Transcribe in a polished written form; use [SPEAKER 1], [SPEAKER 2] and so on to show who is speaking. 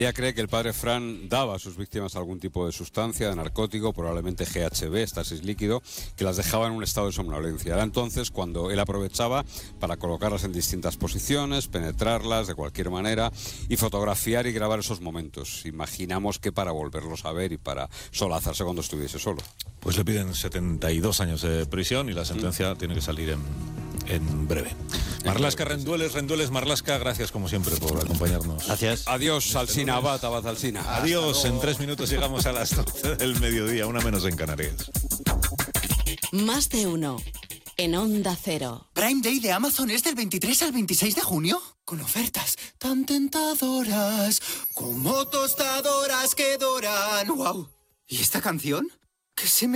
[SPEAKER 1] Ella cree que el padre Fran daba a sus víctimas algún tipo de sustancia, de narcótico, probablemente GHB, estasis líquido, que las dejaba en un estado de somnolencia. Era entonces cuando él aprovechaba para colocarlas en distintas posiciones, penetrarlas de cualquier manera y fotografiar y grabar esos momentos. Imaginamos que para volverlos a ver y para solazarse cuando estuviese solo.
[SPEAKER 2] Pues le piden 72 años de prisión y la sentencia tiene que salir en breve. Marlaska Rendueles, Marlaska, gracias como siempre por acompañarnos.
[SPEAKER 3] Gracias.
[SPEAKER 1] Adiós, Alsina, Abad Alsina.
[SPEAKER 2] Adiós, en 3 minutos llegamos a las 12 del mediodía, 1 menos en Canarias.
[SPEAKER 4] Más de uno en Onda Cero.
[SPEAKER 5] Prime Day de Amazon es del 23 al 26 de junio, con ofertas tan tentadoras como tostadoras que doran. ¡Wow! ¿Y esta canción? ¿Qué se me